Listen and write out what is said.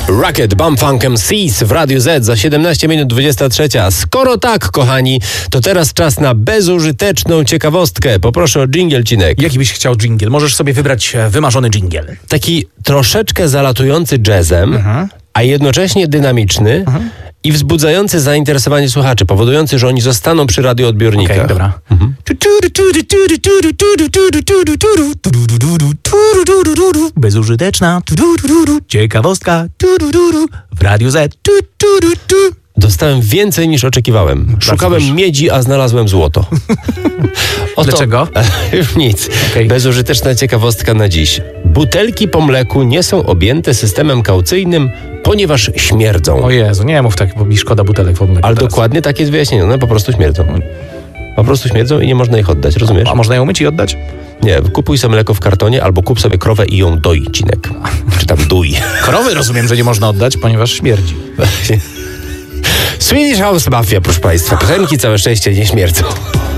Rocket Bump Funk MCs w Radiu Z za 17 minut 23. Skoro tak, kochani, to teraz czas na bezużyteczną ciekawostkę. Poproszę o dżingiel, Cinek. Jaki byś chciał dżingiel? Możesz sobie wybrać wymarzony dżingiel. Taki troszeczkę zalatujący jazzem, a jednocześnie dynamiczny i wzbudzający zainteresowanie słuchaczy, powodujący, że oni zostaną przy radioodbiornikach. Okej, dobra. Bezużyteczna ciekawostka w Radiu Z. Dostałem więcej niż oczekiwałem. Szukałem miedzi, a znalazłem złoto. Dlaczego? Już nic. Okej. Bezużyteczna ciekawostka na dziś. Butelki po mleku nie są objęte systemem kaucyjnym, ponieważ śmierdzą. O Jezu, nie mów tak, bo mi szkoda butelek w ogóle. Ale teraz. dokładnie tak jest wyjaśnienie. One po prostu śmierdzą. Po prostu śmierdzą i nie można ich oddać, rozumiesz? A można ją umyć i oddać? Nie, kupuj sobie mleko w kartonie albo kup sobie krowę i ją doj, Cinek. Czy tam duj. Krowy rozumiem, że nie można oddać, ponieważ śmierdzi. Swedish House Mafia, proszę Państwa. Piosenki całe szczęście nie śmierdzą.